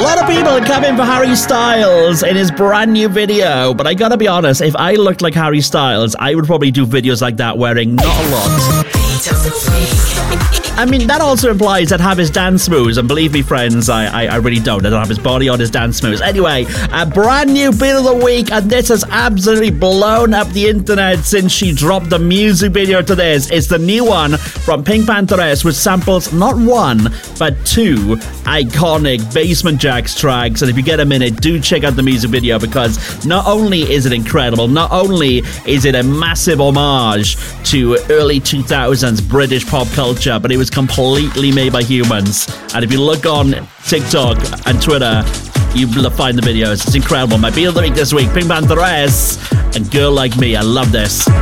lot of people coming for Harry Styles in his brand new video, but I gotta be honest, if I looked like Harry Styles, I would probably do videos like that wearing not a lot. I mean, that also implies I'd have his dance moves, and believe me, friends, I really don't. I don't have his body or his dance moves. Anyway, a brand new bit of the week, and this has absolutely blown up the internet since she dropped the music video to this. It's the new one from Pink Pantheress, which samples not one, but two iconic Basement Jaxx tracks. And if you get a minute, do check out the music video, because not only is it incredible, not only is it a massive homage to early 2000s British pop culture, but it was completely made by humans. And if you look on TikTok and Twitter, you will find the videos. It's incredible. My beat of the week this week, Pink Pantheress and Girl Like Me. I love this.